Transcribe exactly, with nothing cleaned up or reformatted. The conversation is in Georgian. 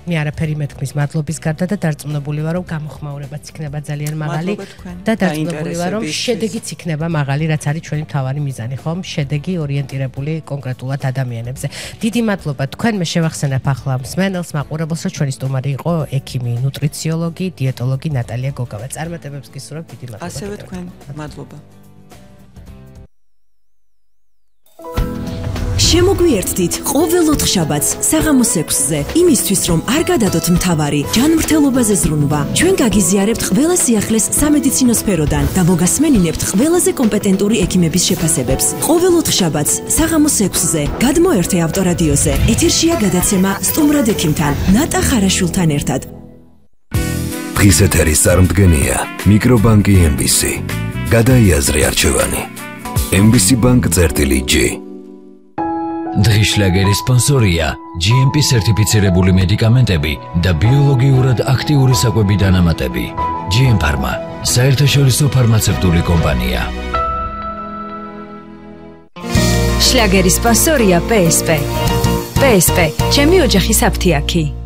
მე არაფერი მეთქმის მადლობის გარდა და დარწმუნებული ვარ, რომ გამოხმაურებაც იქნება ძალიან მაღალი და დარწმუნებული ვარ, რომ შედეგიც იქნება მაღალი, რაც არის ჩვენი მთავარი მიზანი, ხომ? შედეგი ორიენტირებული კონკრეტულად ადამიანებზე. დიდი მადლობა თქვენ, მე შევახსენებ ახლა მსმენელს, მაყურებელს, რომ ჩვენი სტუმარი იყო ექიმი, ნუტრიციოლოგი, დიეტოლოგი ნატალია გოგავა. წარმატებებს გისურვებ, დიდი მადლობა. ასევე თქვენ, მადლობა. შემოგვიერთდით ყოველ ოთხშაბათს საღამოს ექვსზე, იმისთვის რომ არ გადადოთ მთავარი ჯანმრთელობაზე ზრუნვა. ჩვენ გაგიზიარებთ ყველა სიახლეს სამედიცინო სფეროდან და მოგასმენინებთ ყველაზე კომპეტენტური ექიმების შეფასებებს. ყოველ ოთხშაბათს საღამოს ექვსზე გადმოერთე ავტორადიოზე. ეთერშია გადაცემა სტუმრად ექიმთან, ნატა ხარაშვილთან ერთად. დღის ეთერის წარმდგენია მიკრობანკი ემ ბი სი. გადაიაზრე არჩევანი. ემ ბი სი ბანკ წერტილი ჯი. დღის შლაგერის სპონსორია ჯი ემ პი სერტიფიცირებული მედიკამენტები და ბიოლოგიურად აქტიური საკვები დანამატები. ჯი ემ ფარმა, საერთაშორისო ფარმაცევტული კომპანია. შლაგერის სპონსორია პე ეს პე. პე ეს პე, ჩემი ოჯახის აფთიაქი.